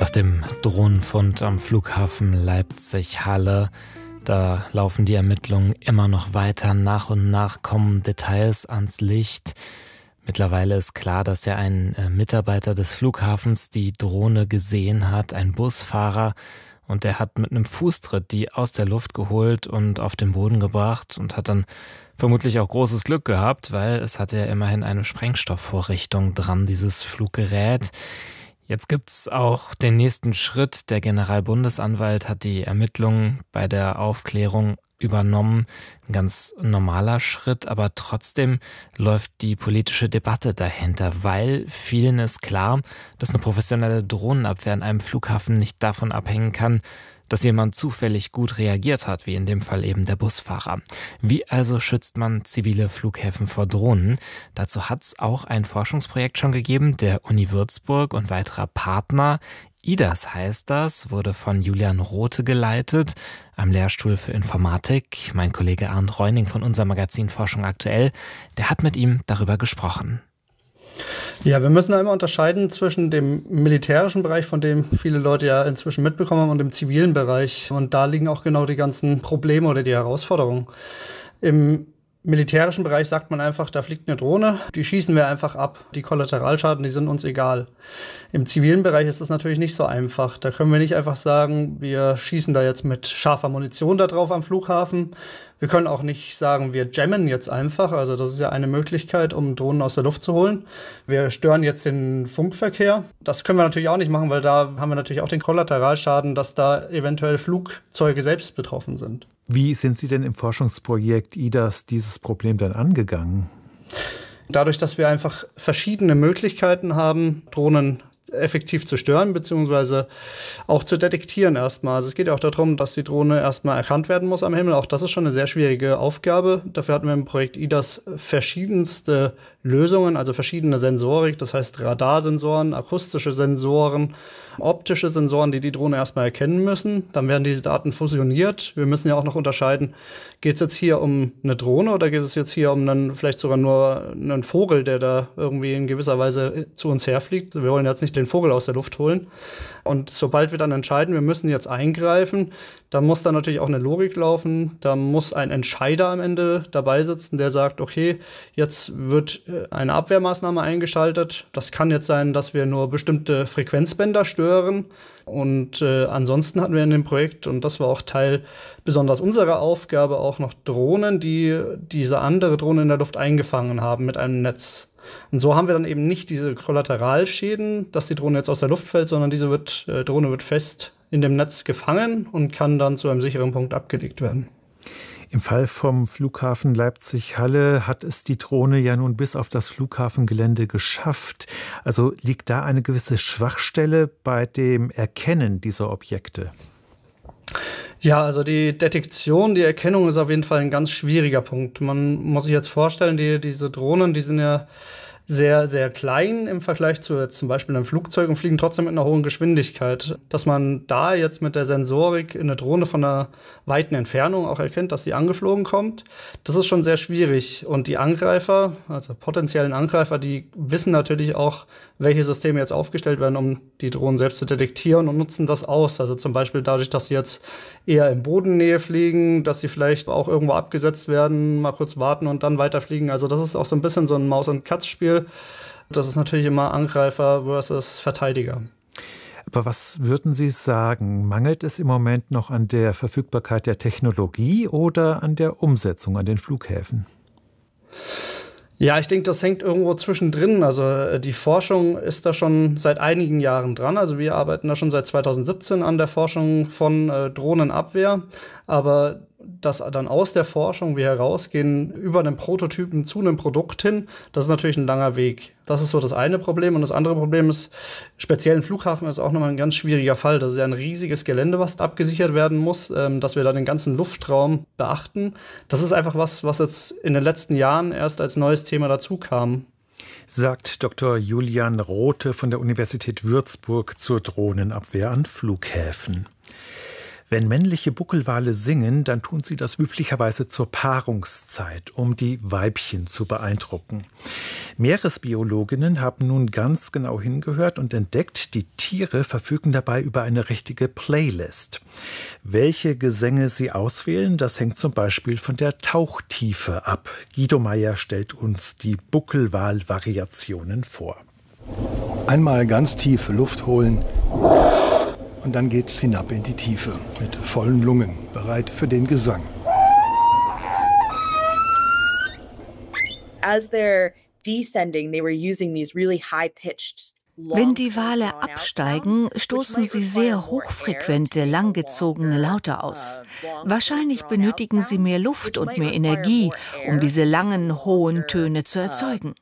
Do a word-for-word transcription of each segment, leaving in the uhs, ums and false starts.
Nach dem Drohnenfund am Flughafen Leipzig-Halle, da laufen die Ermittlungen immer noch weiter. Nach und nach kommen Details ans Licht. Mittlerweile ist klar, dass ja ein Mitarbeiter des Flughafens die Drohne gesehen hat, ein Busfahrer. Und der hat mit einem Fußtritt die aus der Luft geholt und auf den Boden gebracht und hat dann vermutlich auch großes Glück gehabt, weil es hatte ja immerhin eine Sprengstoffvorrichtung dran, dieses Fluggerät. Jetzt gibt's auch den nächsten Schritt. Der Generalbundesanwalt hat die Ermittlungen bei der Aufklärung übernommen. Ein ganz normaler Schritt, aber trotzdem läuft die politische Debatte dahinter, weil vielen ist klar, dass eine professionelle Drohnenabwehr an einem Flughafen nicht davon abhängen kann, dass jemand zufällig gut reagiert hat, wie in dem Fall eben der Busfahrer. Wie also schützt man zivile Flughäfen vor Drohnen? Dazu hat es auch ein Forschungsprojekt schon gegeben, der Uni Würzburg und weiterer Partner. I D A S heißt das, wurde von Julian Rothe geleitet, am Lehrstuhl für Informatik. Mein Kollege Arndt Reuning von unserem Magazin Forschung aktuell, der hat mit ihm darüber gesprochen. Ja, wir müssen da immer unterscheiden zwischen dem militärischen Bereich, von dem viele Leute ja inzwischen mitbekommen haben, und dem zivilen Bereich. Und da liegen auch genau die ganzen Probleme oder die Herausforderungen. Im militärischen Bereich sagt man einfach, da fliegt eine Drohne, die schießen wir einfach ab. Die Kollateralschaden, die sind uns egal. Im zivilen Bereich ist das natürlich nicht so einfach. Da können wir nicht einfach sagen, wir schießen da jetzt mit scharfer Munition da drauf am Flughafen. Wir können auch nicht sagen, wir jammen jetzt einfach. Also das ist ja eine Möglichkeit, um Drohnen aus der Luft zu holen. Wir stören jetzt den Funkverkehr. Das können wir natürlich auch nicht machen, weil da haben wir natürlich auch den Kollateralschaden, dass da eventuell Flugzeuge selbst betroffen sind. Wie sind Sie denn im Forschungsprojekt I D A S dieses Problem dann angegangen? Dadurch, dass wir einfach verschiedene Möglichkeiten haben, Drohnen effektiv zu stören, beziehungsweise auch zu detektieren erstmal. Also es geht ja auch darum, dass die Drohne erstmal erkannt werden muss am Himmel. Auch das ist schon eine sehr schwierige Aufgabe. Dafür hatten wir im Projekt I D A S verschiedenste Lösungen, also verschiedene Sensorik, das heißt Radarsensoren, akustische Sensoren, optische Sensoren, die die Drohne erstmal erkennen müssen. Dann werden diese Daten fusioniert. Wir müssen ja auch noch unterscheiden, geht es jetzt hier um eine Drohne oder geht es jetzt hier um einen, vielleicht sogar nur einen Vogel, der da irgendwie in gewisser Weise zu uns herfliegt. Wir wollen jetzt nicht den Vogel aus der Luft holen. Und sobald wir dann entscheiden, wir müssen jetzt eingreifen, dann muss da natürlich auch eine Logik laufen. Da muss ein Entscheider am Ende dabei sitzen, der sagt, okay, jetzt wird eine Abwehrmaßnahme eingeschaltet. Das kann jetzt sein, dass wir nur bestimmte Frequenzbänder stören. Und äh, ansonsten hatten wir in dem Projekt, und das war auch Teil besonders unserer Aufgabe, auch noch Drohnen, die diese andere Drohne in der Luft eingefangen haben mit einem Netz. Und so haben wir dann eben nicht diese Kollateralschäden, dass die Drohne jetzt aus der Luft fällt, sondern diese wird, äh, Drohne wird fest in dem Netz gefangen und kann dann zu einem sicheren Punkt abgelegt werden. Im Fall vom Flughafen Leipzig-Halle hat es die Drohne ja nun bis auf das Flughafengelände geschafft. Also liegt da eine gewisse Schwachstelle bei dem Erkennen dieser Objekte? Ja, also die Detektion, die Erkennung ist auf jeden Fall ein ganz schwieriger Punkt. Man muss sich jetzt vorstellen, die, diese Drohnen, die sind ja sehr, sehr klein im Vergleich zu jetzt zum Beispiel einem Flugzeug und fliegen trotzdem mit einer hohen Geschwindigkeit. Dass man da jetzt mit der Sensorik in eine Drohne von einer weiten Entfernung auch erkennt, dass sie angeflogen kommt, das ist schon sehr schwierig. Und die Angreifer, also potenziellen Angreifer, die wissen natürlich auch, welche Systeme jetzt aufgestellt werden, um die Drohnen selbst zu detektieren, und nutzen das aus. Also zum Beispiel dadurch, dass sie jetzt eher in Bodennähe fliegen, dass sie vielleicht auch irgendwo abgesetzt werden, mal kurz warten und dann weiterfliegen. Also das ist auch so ein bisschen so ein Maus- und Katz-Spiel. Das ist natürlich immer Angreifer versus Verteidiger. Aber was würden Sie sagen? Mangelt es im Moment noch an der Verfügbarkeit der Technologie oder an der Umsetzung an den Flughäfen? Ja, ich denke, das hängt irgendwo zwischendrin. Also die Forschung ist da schon seit einigen Jahren dran. Also wir arbeiten da schon seit zweitausendsiebzehn an der Forschung von äh, Drohnenabwehr. Aber das dann aus der Forschung wir herausgehen über einen Prototypen zu einem Produkt hin, das ist natürlich ein langer Weg. Das ist so das eine Problem. Und das andere Problem ist, speziell ein Flughafen ist auch nochmal ein ganz schwieriger Fall. Das ist ja ein riesiges Gelände, was abgesichert werden muss, ähm, dass wir da den ganzen Luftraum beachten. Das ist einfach was, was jetzt in den letzten Jahren erst als neues Thema dazu kam. Sagt Doktor Julian Rothe von der Universität Würzburg zur Drohnenabwehr an Flughäfen. Wenn männliche Buckelwale singen, dann tun sie das üblicherweise zur Paarungszeit, um die Weibchen zu beeindrucken. Meeresbiologinnen haben nun ganz genau hingehört und entdeckt, die Tiere verfügen dabei über eine richtige Playlist. Welche Gesänge sie auswählen, das hängt zum Beispiel von der Tauchtiefe ab. Guido Meyer stellt uns die Buckelwal-Variationen vor. Einmal ganz tief Luft holen. Und dann geht's hinab in die Tiefe, mit vollen Lungen, bereit für den Gesang. As they're descending, they were using these really high-pitched. Wenn die Wale absteigen, stoßen sie sehr hochfrequente, langgezogene Laute aus. Wahrscheinlich benötigen sie mehr Luft und mehr Energie, um diese langen, hohen Töne zu erzeugen.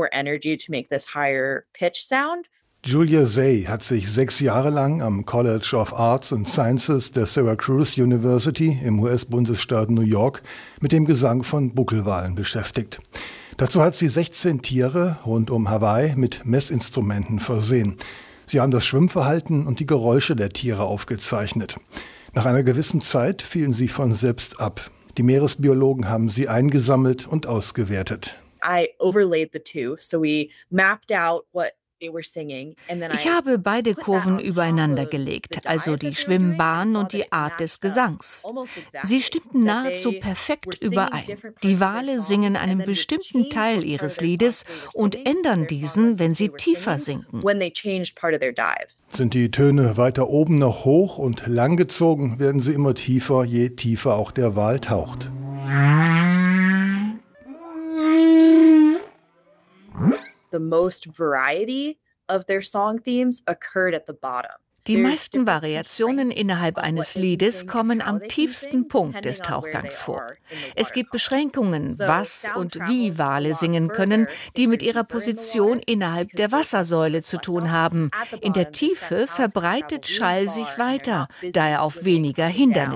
Julia Zay hat sich sechs Jahre lang am College of Arts and Sciences der Syracuse University im U S-Bundesstaat New York mit dem Gesang von Buckelwalen beschäftigt. Dazu hat sie sechzehn Tiere rund um Hawaii mit Messinstrumenten versehen. Sie haben das Schwimmverhalten und die Geräusche der Tiere aufgezeichnet. Nach einer gewissen Zeit fielen sie von selbst ab. Die Meeresbiologen haben sie eingesammelt und ausgewertet. I overlaid the two, so we mapped out what Ich habe beide Kurven übereinander gelegt, also die Schwimmbahn und die Art des Gesangs. Sie stimmten nahezu perfekt überein. Die Wale singen einen bestimmten Teil ihres Liedes und ändern diesen, wenn sie tiefer sinken. Sind die Töne weiter oben noch hoch und langgezogen, werden sie immer tiefer, je tiefer auch der Wal taucht. The most variety of their song themes occurred at the bottom. Die meisten Variationen innerhalb eines Liedes kommen am tiefsten Punkt des Tauchgangs vor. Es gibt Beschränkungen, was und wie Wale singen können, die mit ihrer Position innerhalb der Wassersäule zu tun haben. In der Tiefe verbreitet Schall sich weiter, da er auf weniger Hindernisse